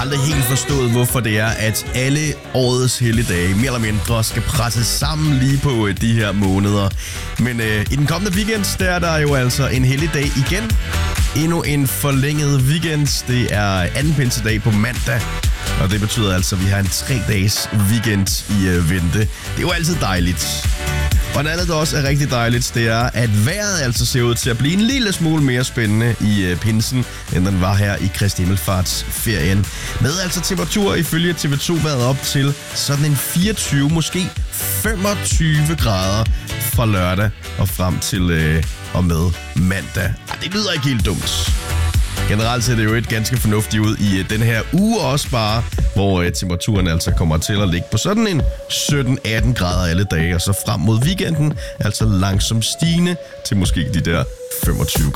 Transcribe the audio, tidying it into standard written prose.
aldrig helt forstået, hvorfor det er, at alle årets helligdage mere eller mindre skal presses sammen lige på de her måneder. Men i den kommende weekend, der er der jo altså en helligdag igen. Endnu en forlænget weekend. Det er anden pinsedag på mandag. Og det betyder altså, at vi har en 3-dages weekend i vente. Det er jo altid dejligt. Og noget andet, der også er rigtig dejligt, det er, at vejret altså ser ud til at blive en lille smule mere spændende i pinsen, end den var her i Kristi Himmelfartsferien. Med altså temperaturer ifølge TV2 været op til sådan en 24, måske 25 grader fra lørdag og frem til og med mandag. Det lyder ikke helt dumt. Generelt ser det jo et ganske fornuftigt ud i den her uge også bare, hvor temperaturen altså kommer til at ligge på sådan en 17-18 grader alle dage, og så frem mod weekenden altså langsomt stigende til måske de der 25 grader.